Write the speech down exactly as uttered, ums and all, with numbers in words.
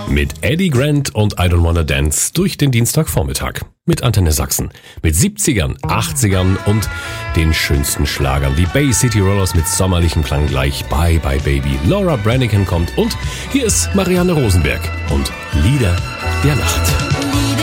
Mit Eddie Grant und I Don't Wanna Dance durch den Dienstagvormittag. Mit Antenne Sachsen. Mit siebzigern, achtzigern und den schönsten Schlagern. Die Bay City Rollers mit sommerlichem Klang gleich. Bye Bye Baby. Laura Branigan kommt und hier ist Marianne Rosenberg und Lieder der Nacht.